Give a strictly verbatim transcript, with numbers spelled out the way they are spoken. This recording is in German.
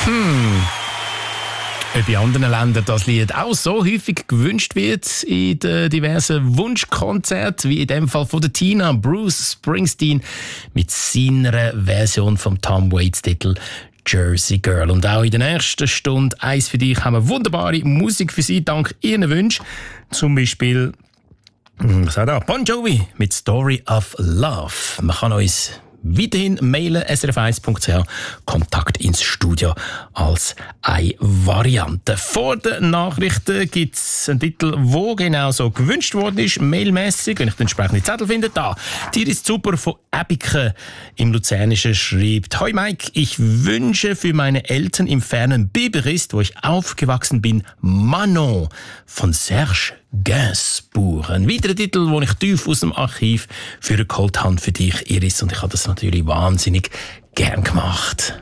Ob in anderen Ländern das Lied auch so häufig gewünscht wird in den diversen Wunschkonzerten, wie in dem Fall von der Tina, Bruce Springsteen mit seiner Version vom Tom Waits Titel Jersey Girl. Und auch in der nächsten Stunde «Eins für dich» haben wir wunderbare Musik für Sie, dank Ihren Wünschen. Zum Beispiel was hat er? Bon Jovi mit «Story of Love». Man kann uns weiterhin mailen, s r f eins punkt c h, Kontakt ins Studio als eine Variante. Vor den Nachrichten gibt es einen Titel, der genau so gewünscht worden ist, mailmässig, wenn ich den entsprechenden Zettel finde. Da, «Dir ist super» von Abike im Luzernischen schreibt: «Hoi Mike, ich wünsche für meine Eltern im fernen Biberist, wo ich aufgewachsen bin, Manon von Serge Gainsbourg.» Ein weiterer Titel, den ich tief aus dem Archiv für geholt habe für dich, Iris. Und ich habe das natürlich wahnsinnig gern gemacht.